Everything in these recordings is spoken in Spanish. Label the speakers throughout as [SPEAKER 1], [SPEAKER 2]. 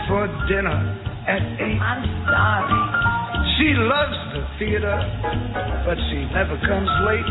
[SPEAKER 1] for dinner at 8.
[SPEAKER 2] I'm sorry.
[SPEAKER 1] She loves the theater, but she never comes late.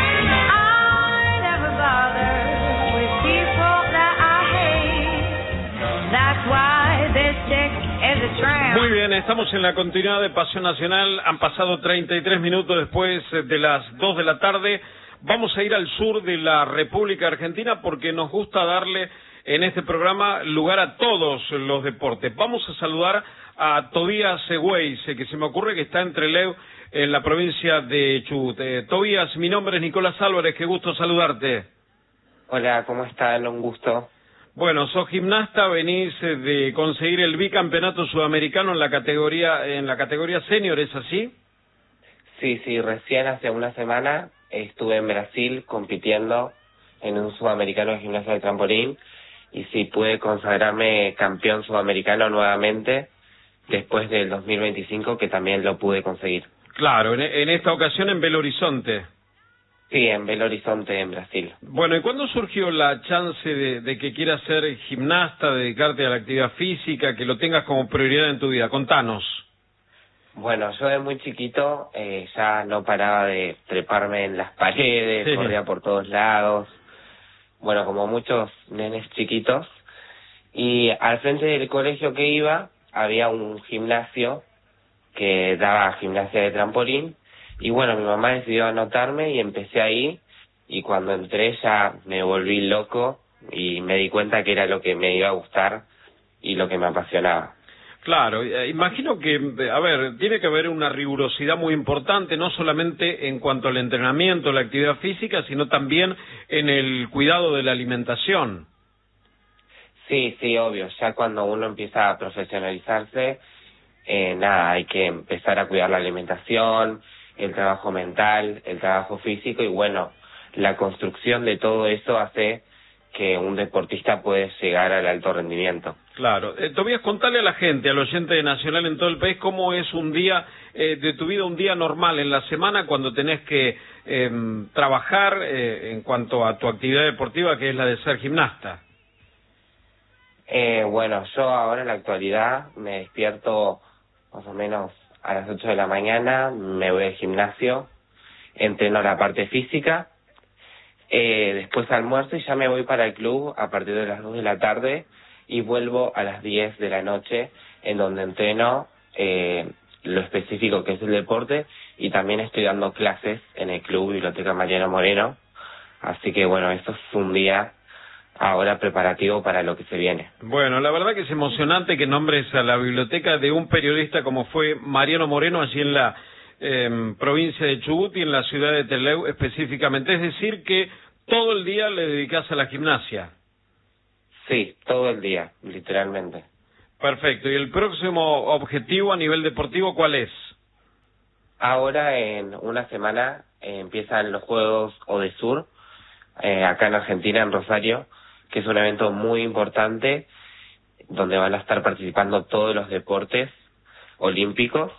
[SPEAKER 2] I never bother with people that I hate. That's why this chick is a tramp.
[SPEAKER 3] Muy bien, estamos en la continuidad de Pasión Nacional. Han pasado 33 minutos después de las 2 de la tarde. Vamos a ir al sur de la República Argentina porque nos gusta darle en este programa lugar a todos los deportes. Vamos a saludar a Tobías Weiss, que se me ocurre que está en Trelew, en la provincia de Chubut. Tobías, mi nombre es Nicolás Álvarez, qué gusto saludarte.
[SPEAKER 4] Hola, ¿cómo están? Un gusto.
[SPEAKER 3] Bueno, sos gimnasta, venís de conseguir el bicampeonato sudamericano en la categoría senior, ¿es así?
[SPEAKER 4] Sí, recién hace una semana estuve en Brasil compitiendo en un sudamericano de gimnasia de trampolín y sí pude consagrarme campeón sudamericano nuevamente después del 2025, que también lo pude conseguir.
[SPEAKER 3] Claro, en esta ocasión en Belo Horizonte.
[SPEAKER 4] Sí, en Belo Horizonte, en Brasil.
[SPEAKER 3] Bueno, ¿y cuándo surgió la chance de que quieras ser gimnasta, dedicarte a la actividad física, que lo tengas como prioridad en tu vida? Contanos.
[SPEAKER 4] Bueno, yo de muy chiquito ya no paraba de treparme en las paredes,
[SPEAKER 3] Sí.
[SPEAKER 4] Corría por todos lados, bueno, como muchos nenes chiquitos. Y al frente del colegio que iba había un gimnasio que daba gimnasia de trampolín. Y bueno, mi mamá decidió anotarme y empecé ahí. Y cuando entré ya me volví loco y me di cuenta que era lo que me iba a gustar y lo que me apasionaba.
[SPEAKER 3] Claro, imagino que, a ver, tiene que haber una rigurosidad muy importante, no solamente en cuanto al entrenamiento, la actividad física, sino también en el cuidado de la alimentación.
[SPEAKER 4] Sí, obvio. Ya cuando uno empieza a profesionalizarse, hay que empezar a cuidar la alimentación, el trabajo mental, el trabajo físico y bueno, la construcción de todo eso hace que un deportista puede llegar al alto rendimiento.
[SPEAKER 3] Claro. Tobías, contale a la gente, al oyente de Nacional en todo el país, cómo es un día de tu vida, un día normal en la semana cuando tenés que trabajar en cuanto a tu actividad deportiva, que es la de ser gimnasta.
[SPEAKER 4] Bueno, yo ahora en la actualidad me despierto más o menos a las 8 de la mañana, me voy al gimnasio, entreno la parte física, después almuerzo y ya me voy para el club a partir de las 2 de la tarde y vuelvo a las 10 de la noche, en donde entreno lo específico que es el deporte y también estoy dando clases en el club Biblioteca Mariano Moreno. Así que bueno, eso es un día ahora preparativo para lo que se viene.
[SPEAKER 3] Bueno, la verdad que es emocionante que nombres a la biblioteca de un periodista como fue Mariano Moreno allí en la provincia de Chubut y en la ciudad de Trelew específicamente. Es decir, que todo el día le dedicás a la gimnasia.
[SPEAKER 4] Sí, todo el día, literalmente.
[SPEAKER 3] Perfecto. ¿Y el próximo objetivo a nivel deportivo cuál es?
[SPEAKER 4] Ahora en una semana empiezan los Juegos Odesur, acá en Argentina, en Rosario, que es un evento muy importante donde van a estar participando todos los deportes olímpicos.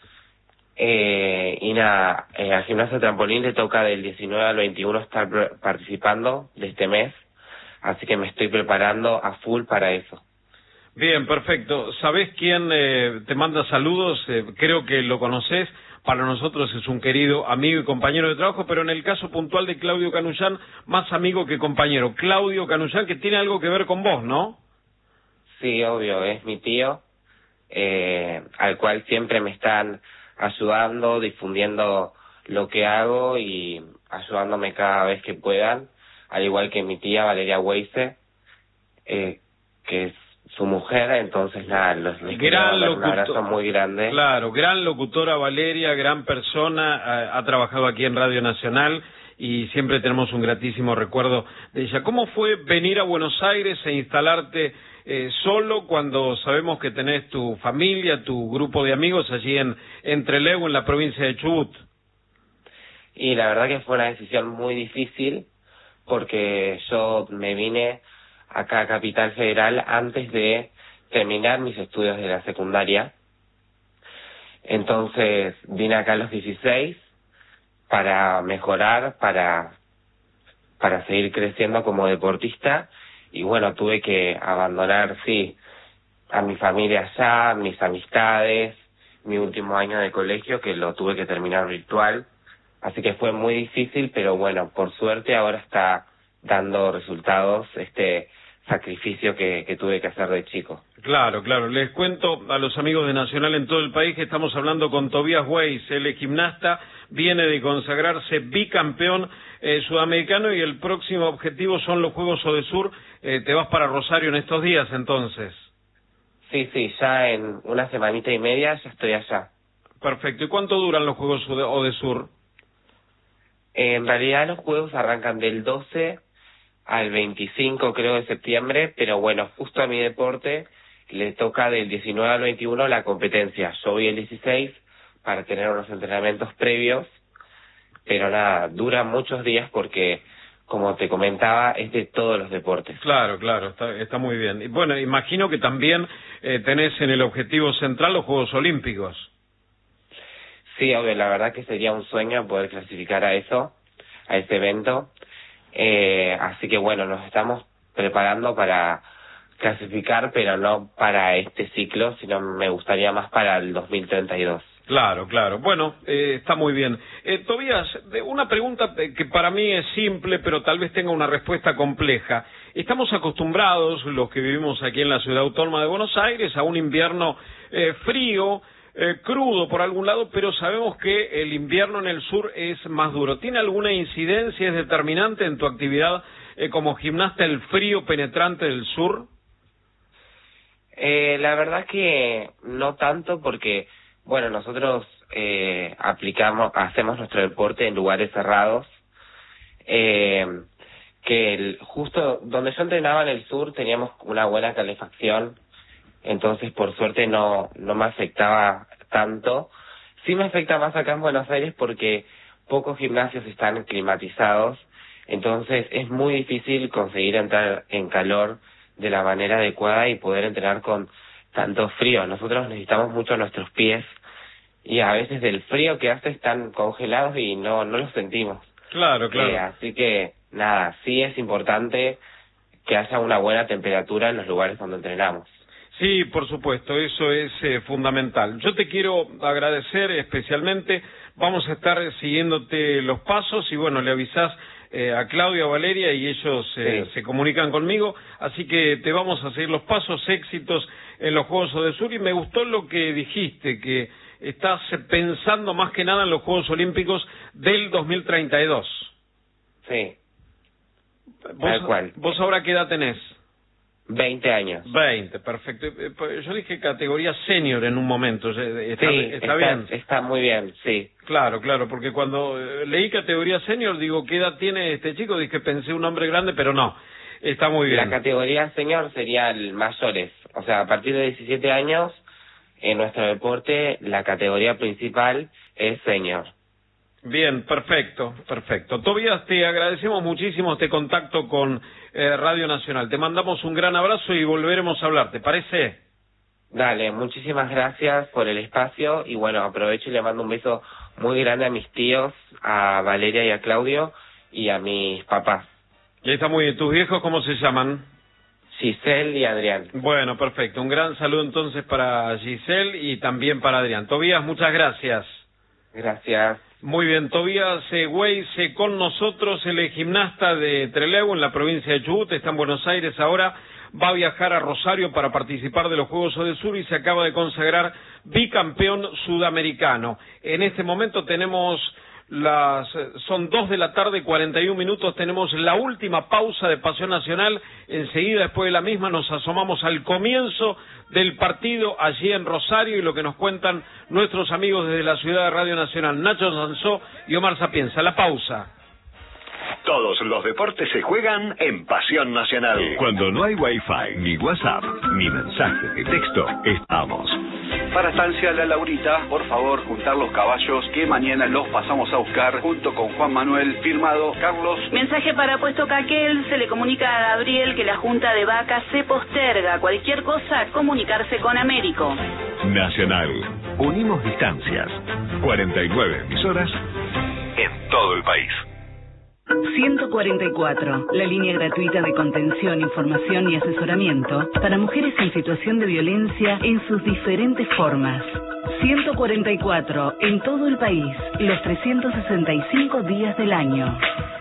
[SPEAKER 4] Al gimnasio de trampolín le toca del 19 al 21 estar participando de este mes, así que me estoy preparando a full para eso.
[SPEAKER 3] Bien, perfecto. ¿Sabés quién te manda saludos? Creo que lo conocés. Para nosotros es un querido amigo y compañero de trabajo, pero en el caso puntual de Claudio Canullán, más amigo que compañero. Claudio Canullán, que tiene algo que ver con vos, ¿no?
[SPEAKER 4] Sí, obvio, es mi tío, al cual siempre me están ayudando, difundiendo lo que hago y ayudándome cada vez que puedan, al igual que mi tía Valeria Weisse, que es su mujer. Entonces nada, les quiero dar un abrazo muy grande.
[SPEAKER 3] Claro, gran locutora Valeria, gran persona, ha trabajado aquí en Radio Nacional y siempre tenemos un gratísimo recuerdo de ella. ¿Cómo fue venir a Buenos Aires e instalarte solo cuando sabemos que tenés tu familia, tu grupo de amigos allí en Trelew, en la provincia de Chubut?
[SPEAKER 4] Y la verdad que fue una decisión muy difícil porque yo me vine acá a Capital Federal antes de terminar mis estudios de la secundaria. Entonces vine acá a los 16 para mejorar, para seguir creciendo como deportista y bueno, tuve que abandonar, sí, a mi familia allá, mis amistades, mi último año de colegio que lo tuve que terminar virtual, así que fue muy difícil, pero bueno, por suerte ahora está dando resultados este sacrificio que tuve que hacer de chico.
[SPEAKER 3] Claro, claro. Les cuento a los amigos de Nacional en todo el país que estamos hablando con Tobías Weiss. Él es gimnasta, viene de consagrarse bicampeón sudamericano y el próximo objetivo son los Juegos Odesur. Te vas para Rosario en estos días, entonces.
[SPEAKER 4] Sí, ya en una semanita y media ya estoy allá.
[SPEAKER 3] Perfecto. ¿Y cuánto duran los Juegos Odesur?
[SPEAKER 4] En realidad los Juegos arrancan del 12 al 25, creo, de septiembre, pero bueno, justo a mi deporte le toca del 19 al 21 la competencia. Yo voy el 16 para tener unos entrenamientos previos, pero nada, dura muchos días porque, como te comentaba, es de todos los deportes.
[SPEAKER 3] Claro, está muy bien. Y bueno, imagino que también tenés en el objetivo central los Juegos Olímpicos.
[SPEAKER 4] Sí, obvio, la verdad que sería un sueño poder clasificar a ese evento. Así que bueno, nos estamos preparando para clasificar, pero no para este ciclo, sino me gustaría más para el 2032.
[SPEAKER 3] Claro. Bueno, está muy bien. Tobías, una pregunta que para mí es simple, pero tal vez tenga una respuesta compleja. Estamos acostumbrados, los que vivimos aquí en la Ciudad Autónoma de Buenos Aires, a un invierno frío, crudo por algún lado, pero sabemos que el invierno en el sur es más duro. ¿Tiene alguna incidencia, es determinante en tu actividad como gimnasta el frío penetrante del sur?
[SPEAKER 4] La verdad que no tanto porque, bueno, nosotros hacemos nuestro deporte en lugares cerrados, justo donde yo entrenaba en el sur teníamos una buena calefacción, entonces por suerte no me afectaba tanto. Sí me afecta más acá en Buenos Aires porque pocos gimnasios están climatizados, entonces es muy difícil conseguir entrar en calor de la manera adecuada y poder entrenar con tanto frío. Nosotros necesitamos mucho nuestros pies y a veces del frío que hace están congelados y no los sentimos.
[SPEAKER 3] Claro.
[SPEAKER 4] Así que nada, sí es importante que haya una buena temperatura en los lugares donde entrenamos.
[SPEAKER 3] Sí, por supuesto, eso es fundamental. Yo te quiero agradecer especialmente, vamos a estar siguiéndote los pasos y bueno, le avisás a Claudia, a Valeria y ellos se comunican conmigo, así que te vamos a seguir los pasos, éxitos en los Juegos Odesur y me gustó lo que dijiste, que estás pensando más que nada en los Juegos Olímpicos del 2032.
[SPEAKER 4] Sí, tal cual.
[SPEAKER 3] ¿Vos ahora qué edad tenés?
[SPEAKER 4] 20 años.
[SPEAKER 3] 20, perfecto. Yo dije categoría senior en un momento. ¿Está bien?
[SPEAKER 4] Está muy bien, sí.
[SPEAKER 3] Claro, porque cuando leí categoría senior, digo, ¿qué edad tiene este chico? Dije, pensé un hombre grande, pero no. Está muy bien.
[SPEAKER 4] La categoría senior sería el mayores. O sea, a partir de 17 años, en nuestro deporte, la categoría principal es senior.
[SPEAKER 3] Bien, perfecto. Tobías, te agradecemos muchísimo este contacto con Radio Nacional. Te mandamos un gran abrazo y volveremos a hablar, ¿te parece?
[SPEAKER 4] Dale, muchísimas gracias por el espacio y bueno, aprovecho y le mando un beso muy grande a mis tíos, a Valeria y a Claudio y a mis papás.
[SPEAKER 3] Y está muy bien. ¿Tus viejos cómo se llaman?
[SPEAKER 4] Giselle y Adrián.
[SPEAKER 3] Bueno, perfecto. Un gran saludo entonces para Giselle y también para Adrián. Tobías, muchas gracias.
[SPEAKER 4] Gracias.
[SPEAKER 3] Muy bien, Tobías Weiss con nosotros, el gimnasta de Trelew en la provincia de Chubut, está en Buenos Aires ahora, va a viajar a Rosario para participar de los Juegos Odesur y se acaba de consagrar bicampeón sudamericano. En este momento tenemos son 2:41 p.m, tenemos la última pausa de Pasión Nacional, enseguida después de la misma nos asomamos al comienzo del partido allí en Rosario y lo que nos cuentan nuestros amigos desde la ciudad de Radio Nacional, Nacho Sansó y Omar Sapienza. La pausa.
[SPEAKER 5] Todos los deportes se juegan en Pasión Nacional.
[SPEAKER 6] Cuando no hay Wi-Fi, ni WhatsApp, ni mensaje de texto, estamos.
[SPEAKER 7] Para Estancia La Laurita, por favor, juntar los caballos que mañana los pasamos a buscar junto con Juan Manuel, firmado Carlos.
[SPEAKER 8] Mensaje para Puesto Caquel, se le comunica a Gabriel que la junta de vacas se posterga. Cualquier cosa, comunicarse con Américo.
[SPEAKER 6] Nacional, unimos distancias. 49 emisoras en todo el país.
[SPEAKER 9] 144, la línea gratuita de contención, información y asesoramiento para mujeres en situación de violencia en sus diferentes formas. 144, en todo el país, los 365 días del año.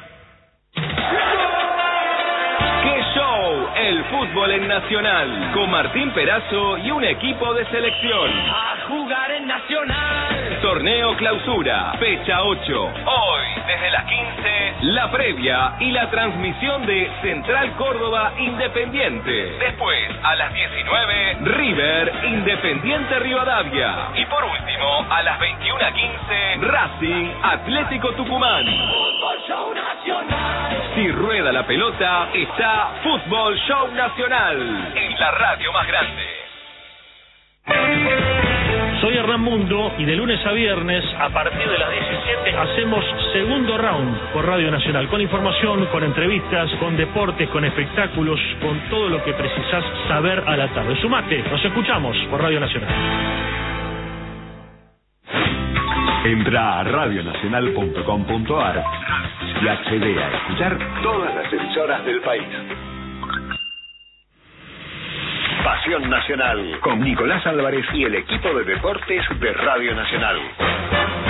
[SPEAKER 10] ¡Qué show! El fútbol en Nacional, con Martín Perazo y un equipo de selección.
[SPEAKER 11] A jugar en Nacional.
[SPEAKER 10] Torneo Clausura, fecha 8. Hoy, desde las 15, la previa y la transmisión de Central Córdoba Independiente. Después, a las 19, River Independiente Rivadavia. Y por último, a las 21:15, Racing Atlético Tucumán.
[SPEAKER 11] Fútbol Show Nacional.
[SPEAKER 10] Si rueda la pelota, está Fútbol Show Nacional, en la radio más grande.
[SPEAKER 12] Soy Hernán Mundo y de lunes a viernes, a partir de las 17, hacemos Segundo Round por Radio Nacional, con información, con entrevistas, con deportes, con espectáculos, con todo lo que precisás saber a la tarde. Sumate, nos escuchamos por Radio Nacional.
[SPEAKER 6] Entra a radionacional.com.ar y accede a escuchar todas las emisoras del país.
[SPEAKER 5] Pasión Nacional, con Nicolás Álvarez y el equipo de deportes de Radio Nacional.